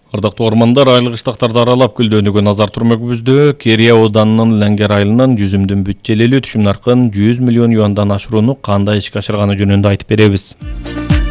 Ардактуу ормандар, айлык кыштактарды аралап гүлдөнүүгө назар турмакбызды. Керия ауданынын Леңгер айылынын жүзүмдүн бүт желели түшүм наркын 100 миллион юандан ашырууну кандай ишке ашырганы жөнүндө айтып беребиз.